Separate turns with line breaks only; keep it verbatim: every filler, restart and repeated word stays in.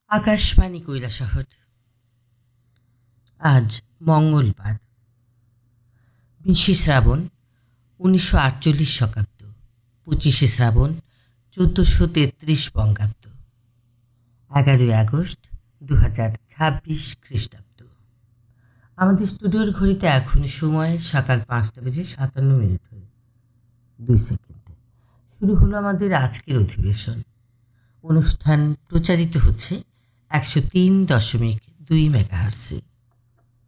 আকাশবাণী কৈলাসহর। আজ মঙ্গলবার, বিশে শ্রাবণ উনিশশো আটচল্লিশ শকাব্দ, পঁচিশে শ্রাবণ চোদ্দোশো তেত্রিশ বঙ্গাব্দ, এগারোই আগস্ট দু হাজার ছাব্বিশ খ্রিস্টাব্দ। আমাদের স্টুডিওর ঘড়িতে এখন সময় সকাল পাঁচটা বেজে সাতান্ন মিনিট হয়ে দুই সেকেন্ডে। শুরু হলো আমাদের আজকের অধিবেশন। অনুষ্ঠান প্রচারিত হচ্ছে একশো তিন দশমিক দুই মেগাহার্সে।